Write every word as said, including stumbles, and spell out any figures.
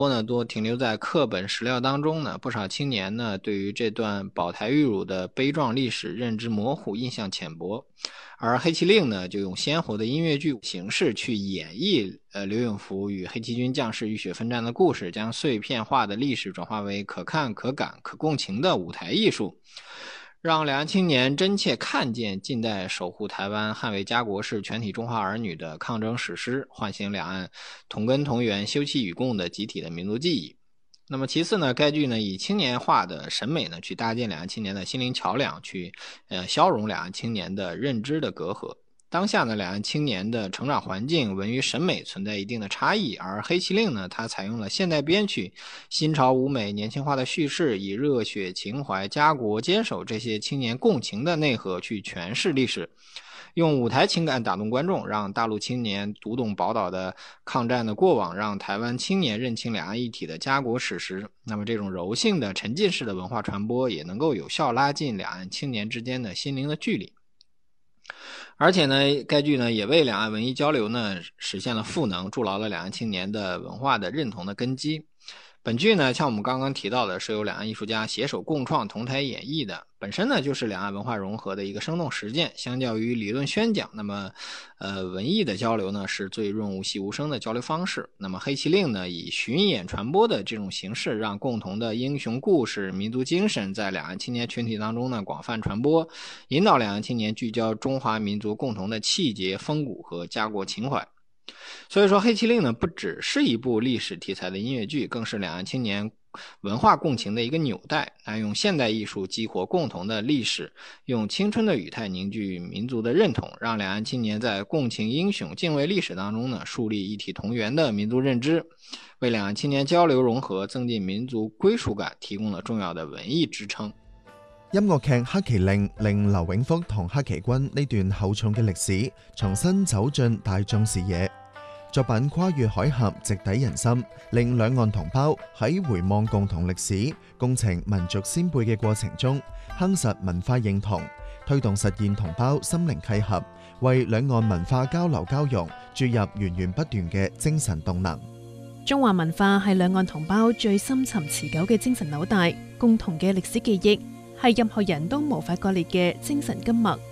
多呢都停留在课本史料当中呢，不少青年呢对于这段保台育儒的悲壮历史认知模糊，印象浅薄。而黑麒麟呢就用鲜活的音乐剧形式去演绎呃刘永福与黑旗军将士浴血奋战的故事，将碎片化的历史转化为可看可感可共情的舞台艺术，让两岸青年真切看见近代守护台湾、捍卫家国是全体中华儿女的抗争史诗，唤醒两岸同根同源、休戚与共的集体的民族记忆。那么其次呢，该剧呢以青年化的审美呢去搭建两岸青年的心灵桥梁，去呃消融两岸青年的认知的隔阂。当下呢，两岸青年的成长环境、文娱审美存在一定的差异，而黑麒麟呢，它采用了现代编曲、新潮舞美、年轻化的叙事，以热血情怀、家国坚守这些青年共情的内核去诠释历史，用舞台情感打动观众，让大陆青年读懂宝岛的抗战的过往，让台湾青年认清两岸一体的家国史实。那么这种柔性的沉浸式的文化传播，也能够有效拉近两岸青年之间的心灵的距离。而且呢，该剧呢也为两岸文艺交流呢实现了赋能，筑牢了两岸青年的文化的认同的根基。本剧呢，像我们刚刚提到的，是由两岸艺术家携手共创、同台演绎的，本身呢就是两岸文化融合的一个生动实践。相较于理论宣讲，那么，呃，文艺的交流呢是最润物细无声的交流方式。那么黑麒麟呢，以巡演传播的这种形式，让共同的英雄故事、民族精神在两岸青年群体当中呢广泛传播，引导两岸青年聚焦中华民族共同的气节、风骨和家国情怀。所以说黑麒麟呢不只是一部历史题材的音乐剧，更是两岸青年文化共情的一个纽带，它用现代艺术激活共同的历史，用青春的语态凝聚民族的认同，让两岸青年在共情英雄、敬畏历史当中呢树立一体同源的民族认知，为两岸青年交流融合、增进民族归属感提供了重要的文艺支撑。 音樂劇《黑麒麟》令劉永福同黑旗軍呢段厚重嘅歷史重新走進大眾視野。作品跨越海峽，直抵人心，令兩岸同胞喺回望共同歷史、共情民族先輩嘅過程中，夯實文化認同，推動實現同胞心靈契合，為兩岸文化交流交融注入源源不斷嘅精神動能。 中華文化係兩岸同胞最深沉持久嘅精神紐帶，共同嘅歷史記憶係任何人都無法割裂嘅精神根脈。